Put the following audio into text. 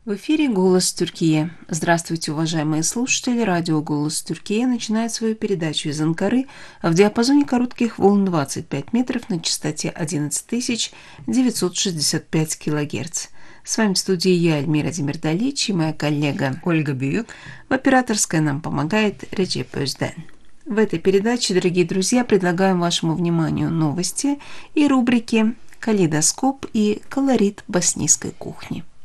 В эфире «Голос Тюркии». Здравствуйте, уважаемые слушатели. Радио «Голос Тюркии» начинает свою передачу из Анкары в диапазоне коротких волн 25 метров на частоте 11965 килогерц. С вами в студии я, Эльмира Демирдалич, и моя коллега Ольга Бююк. В операторской нам помогает Реджеп Özdен. В этой передаче, дорогие друзья, предлагаем вашему вниманию новости и рубрики «Калейдоскоп» и «Колорит боснийской кухни».